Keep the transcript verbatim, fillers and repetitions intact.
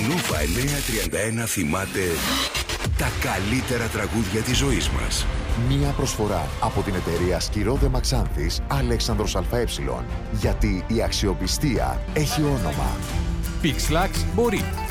Νόβα εννιακόσια τριάντα ένα θυμάται τα καλύτερα τραγούδια της ζωής μας. Μία προσφορά από την εταιρεία Σκυρόδε Μαξάνθης Αλέξανδρος ΑΕ. Γιατί η αξιοπιστία έχει όνομα. Pixlax μπορεί.